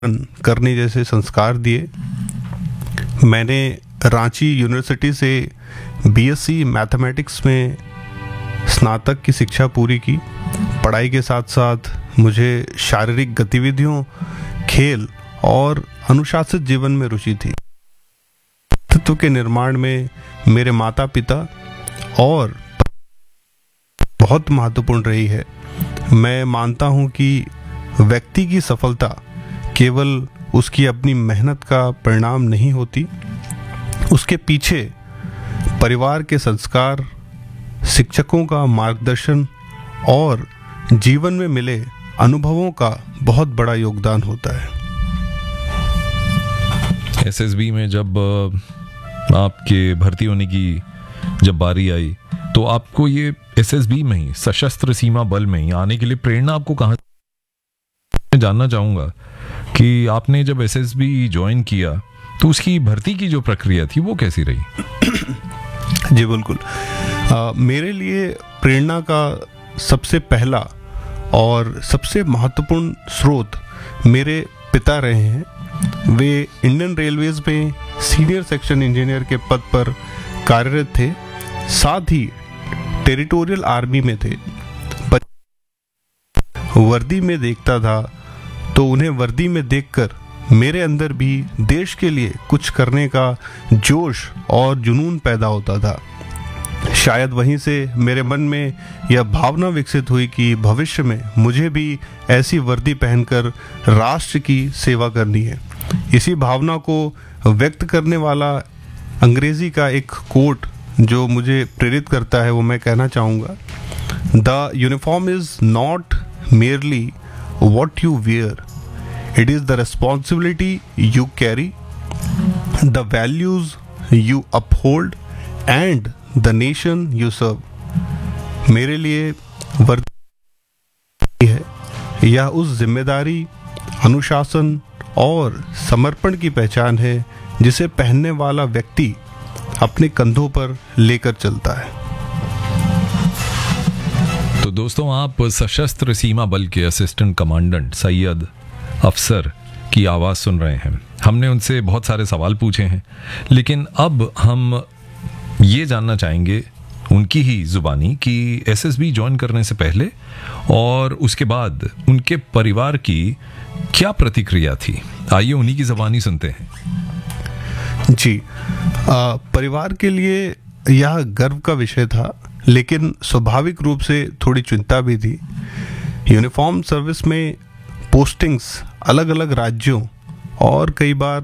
करने जैसे संस्कार दिए। मैंने रांची यूनिवर्सिटी से बीएससी मैथमेटिक्स में स्नातक की शिक्षा पूरी की। पढ़ाई के साथ साथ मुझे शारीरिक गतिविधियों, खेल और अनुशासित जीवन में रुचि थी। व्यक्तित्व के निर्माण में मेरे माता पिता और बहुत महत्वपूर्ण रही है। मैं मानता हूँ कि व्यक्ति की सफलता केवल उसकी अपनी मेहनत का परिणाम नहीं होती, उसके पीछे परिवार के संस्कार, शिक्षकों का मार्गदर्शन और जीवन में मिले अनुभवों का बहुत बड़ा योगदान होता है। एसएसबी में जब आपके भर्ती होने की जब बारी आई तो आपको ये एसएसबी में ही, सशस्त्र सीमा बल में ही आने के लिए प्रेरणा आपको कहाँ? मैं जानना चाहूँगा कि आपने जब एसएसबी ज्वाइन किया तो उसकी भर्ती की जो प्रक्रिया थी वो कैसी रही? जी बिल्कुल। मेरे लिए प्रेरणा का सबसे पहला और सबसे महत्वपूर्ण स्रोत मेरे पिता रहे हैं। वे इंडियन रेलवेज में सीनियर सेक्शन इंजीनियर के पद पर कार्यरत थे, साथ ही टेरिटोरियल आर्मी में थे। वर्दी में देखता था तो उन्हें वर्दी में देखकर मेरे अंदर भी देश के लिए कुछ करने का जोश और जुनून पैदा होता था। शायद वहीं से मेरे मन में यह भावना विकसित हुई कि भविष्य में मुझे भी ऐसी वर्दी पहनकर राष्ट्र की सेवा करनी है। इसी भावना को व्यक्त करने वाला अंग्रेजी का एक कोट जो मुझे प्रेरित करता है वो मैं कहना चाहूँगा। The uniform is not merely what you wear, it is the responsibility you carry, the values you uphold and the nation you serve. मेरे लिए वर्दी है यह उस जिम्मेदारी, अनुशासन और समर्पण की पहचान है जिसे पहनने वाला व्यक्ति अपने कंधों पर लेकर चलता है। तो दोस्तों, आप सशस्त्र सीमा बल के असिस्टेंट कमांडेंट सैयद अफसर की आवाज़ सुन रहे हैं। हमने उनसे बहुत सारे सवाल पूछे हैं, लेकिन अब हम ये जानना चाहेंगे उनकी ही जुबानी कि एसएसबी ज्वाइन करने से पहले और उसके बाद उनके परिवार की क्या प्रतिक्रिया थी। आइए उन्हीं की जुबानी सुनते हैं। जी, परिवार के लिए यह गर्व का विषय था, लेकिन स्वाभाविक रूप से थोड़ी चिंता भी थी। यूनिफॉर्म सर्विस में पोस्टिंग्स अलग अलग राज्यों और कई बार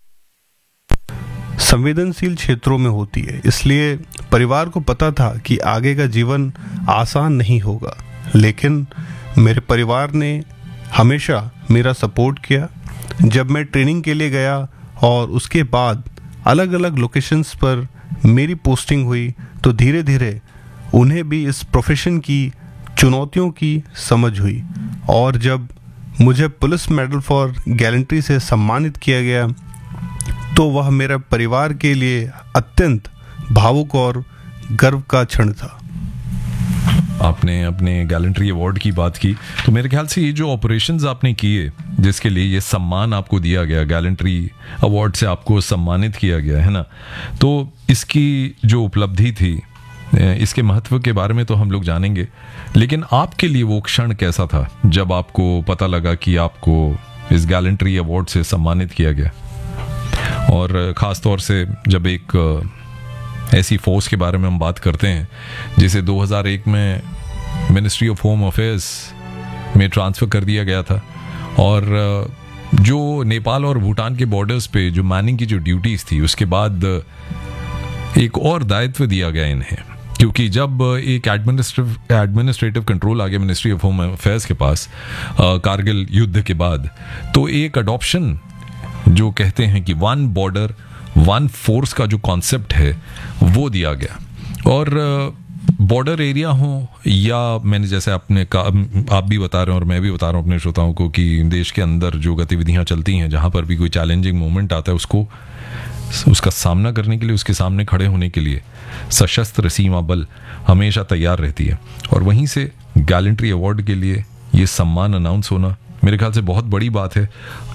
संवेदनशील क्षेत्रों में होती है, इसलिए परिवार को पता था कि आगे का जीवन आसान नहीं होगा। लेकिन मेरे परिवार ने हमेशा मेरा सपोर्ट किया। जब मैं ट्रेनिंग के लिए गया और उसके बाद अलग अलग लोकेशंस पर मेरी पोस्टिंग हुई तो धीरे धीरे उन्हें भी इस प्रोफेशन की चुनौतियों की समझ हुई। और जब मुझे पुलिस मेडल फॉर गैलेंट्री से सम्मानित किया गया तो वह मेरे परिवार के लिए अत्यंत भावुक और गर्व का क्षण था। आपने अपने गैलेंट्री अवार्ड की बात की, तो मेरे ख्याल से ये जो ऑपरेशंस आपने किए जिसके लिए ये सम्मान आपको दिया गया, गैलेंट्री अवार्ड से आपको सम्मानित किया गया है ना, तो इसकी जो उपलब्धि थी, इसके महत्व के बारे में तो हम लोग जानेंगे, लेकिन आपके लिए वो क्षण कैसा था जब आपको पता लगा कि आपको इस गैलेंट्री अवार्ड से सम्मानित किया गया? और ख़ास तौर से जब एक ऐसी फोर्स के बारे में हम बात करते हैं जिसे 2001 में मिनिस्ट्री ऑफ होम अफेयर्स में ट्रांसफ़र कर दिया गया था, और जो नेपाल और भूटान के बॉर्डर्स पे जो मैनिंग की जो ड्यूटीज़ थी, उसके बाद एक और दायित्व दिया गया इन्हें, क्योंकि जब एक एडमिनिस्ट्रेटिव कंट्रोल आ गया मिनिस्ट्री ऑफ होम अफेयर्स के पास कारगिल युद्ध के बाद, तो एक अडॉप्शन जो कहते हैं कि वन बॉर्डर वन फोर्स का जो कॉन्सेप्ट है वो दिया गया। और बॉर्डर एरिया हो या मैंने जैसे आपने आप भी बता रहे हैं और मैं भी बता रहा हूँ अपने श्रोताओं को कि देश के अंदर जो गतिविधियाँ चलती हैं, जहाँ पर भी कोई चैलेंजिंग मोमेंट आता है उसका सामना करने के लिए, उसके सामने खड़े होने के लिए सशस्त्र सीमा बल हमेशा तैयार रहती है। और वहीं से गैलेंट्री अवार्ड के लिए ये सम्मान अनाउंस होना मेरे ख्याल से बहुत बड़ी बात है।